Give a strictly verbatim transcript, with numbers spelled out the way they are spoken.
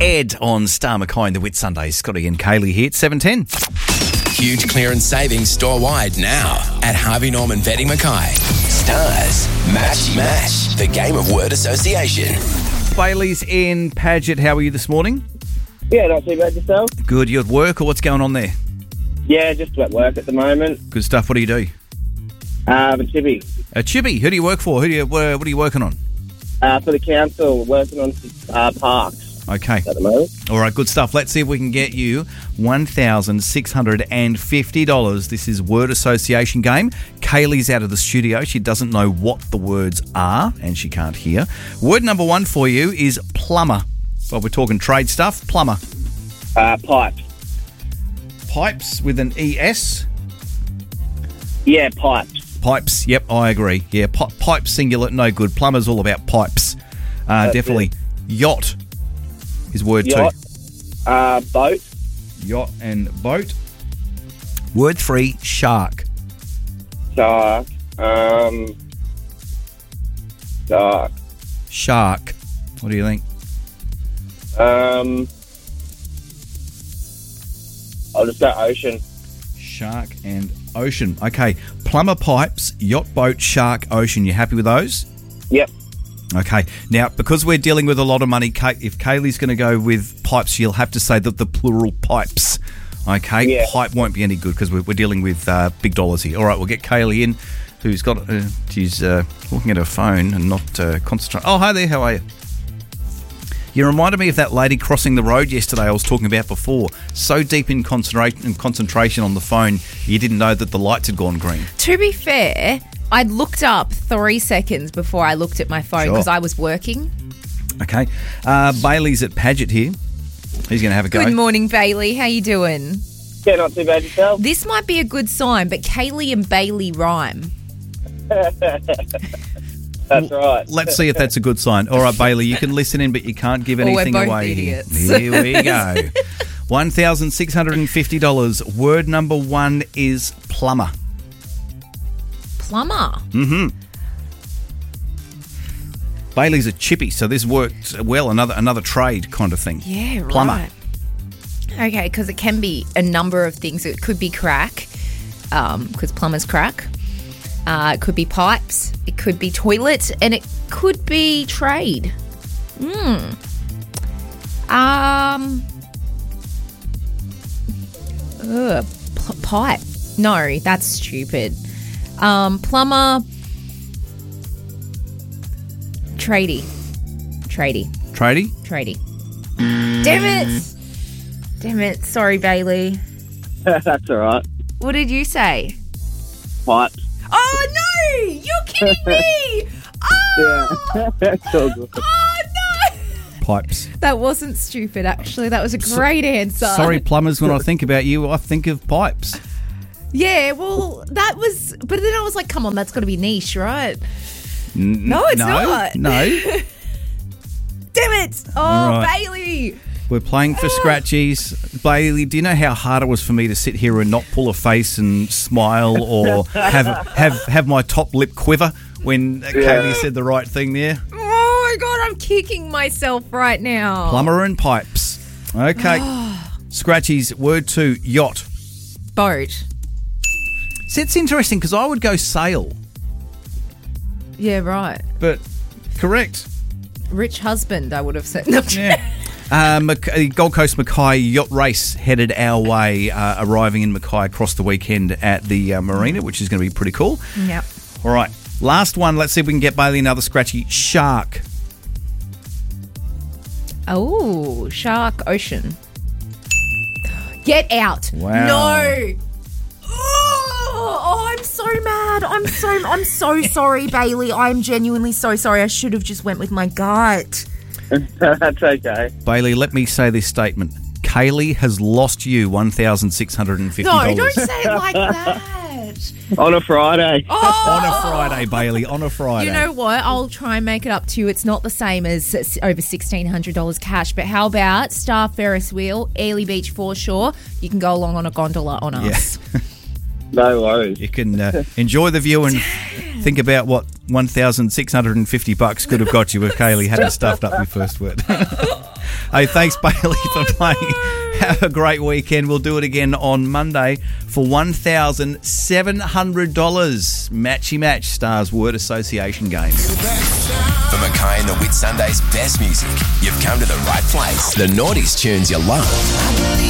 Ed on Star McCoy and the Whit Sundays. Scotty and Kaylee here at seven ten. Huge clearance savings store-wide now at Harvey Norman Vetting Mackay. Stars, Matchy Match, the game of word association. Bailey's in Paget. How are you this morning? Yeah, not too bad yourself. Good. You at work or what's going on there? Yeah, just at work at the moment. Good stuff. What do you do? Uh, a chippy. A chippy. Who do you work for? Who do you? What are you working on? Uh, for the council, working on uh, parks Okay. at the moment. All right, good stuff. Let's see if we can get you one thousand six hundred fifty dollars. This is word association game. Kaylee's out of the studio. She doesn't know what the words are and she can't hear. Word number one for you is plumber. Well, we're talking trade stuff. Plumber. Uh, pipes. Pipes with an E S. Yeah, pipes. Pipes. Yep, I agree. Yeah, pi- pipe singular, no good. Plumber's all about pipes. Uh, That's definitely. it. Yacht is word Yacht. two. Uh, boat. Yacht and boat. Word three, shark. Shark. Um, shark. Shark. What do you think? Um, I'll just go ocean. Shark and ocean. Okay. Plumber, pipes, yacht, boat, shark, ocean. You happy with those? Yep. Okay. Now, because we're dealing with a lot of money, Kay- if Kaylee's going to go with pipes, she'll have to say that the plural pipes. Okay? Yeah. Pipe won't be any good because we're, we're dealing with uh, big dollars here. All right, we'll get Kaylee in, who's got, uh, she's uh, looking at her phone and not uh, concentrating. Oh, hi there. How are you? You reminded me of that lady crossing the road yesterday I was talking about before. So deep in concentration, concentration on the phone, you didn't know that the lights had gone green. To be fair, I'd looked up three seconds before I looked at my phone Sure. because I was working. Okay. Uh, Bailey's at Paget here. He's going to have a go. Good morning, Bailey. How you doing? Yeah, not too bad yourself. This might be a good sign, but Kaylee and Bailey rhyme. That's right. Let's see if that's a good sign. All right, Bailey, you can listen in, but you can't give Oh, we're anything both away. idiots. Here we go. one thousand six hundred fifty dollars. Word number one is plumber. Plumber. Mm-hmm. Bailey's a chippy, so this worked well. Another another trade kind of thing. Yeah, right. Plumber. Okay, because it can be a number of things. It could be crack, because plumbers crack. Uh, it could be pipes. It could be toilet, and it could be trade. Hmm. Um. Ugh, p- pipe. No, that's stupid. Um, plumber. Tradie. Tradie. Tradie? Tradie. Damn it! Damn it. Sorry, Bailey. That's all right. What did you say? Pipes. Oh, no! You're kidding me! Oh! Yeah. That's all good. Oh, no! Pipes. That wasn't stupid, actually. That was a great answer. Sorry, plumbers, when I think about you, I think of pipes. Yeah, well, that was... But then I was like, come on, that's got to be niche, right? N- No, it's no, not. No. Damn it! Oh, All right. Bailey! We're playing for scratchies. Bailey, do you know how hard it was for me to sit here and not pull a face and smile or have have have my top lip quiver when Kaylee said the right thing there? Oh, my God, I'm kicking myself right now. Plumber and pipes. Okay. Scratchies, word two, yacht. Boat. See, it's interesting because I would go sail, Yeah, right. but correct. Rich husband, I would have said. No, Yeah. Uh, Mac- uh, Gold Coast Mackay Yacht Race headed our way, uh, arriving in Mackay across the weekend at the uh, marina, which is going to be pretty cool. Yep. All right, last one. Let's see if we can get Bailey another scratchy. Shark. Oh, shark, ocean. Get out. Wow. No. Oh, oh, I'm so mad. I'm so I'm so sorry, Bailey. I'm genuinely so sorry. I should have just went with my gut. That's okay. Bailey, let me say this statement. Kaylee has lost you one thousand six hundred fifty dollars. No, don't say it like that. On a Friday. Oh. On a Friday, Bailey, on a Friday. You know what? I'll try and make it up to you. It's not the same as s- over sixteen hundred dollars cash, but how about Star Ferris Wheel, Airlie Beach Foreshore? You can go along on a gondola on us. Yeah. No worries. You can uh, enjoy the view and think about what one thousand six hundred fifty bucks could have got you if Kaylee hadn't stuffed up your first word. Hey, thanks, Bailey, for playing. Have a great weekend. We'll do it again on Monday for one thousand seven hundred dollars. Matchy Match Stars Word Association game. For Mackay and the Whit Sunday's best music, you've come to the right place. The Naughties tunes you love.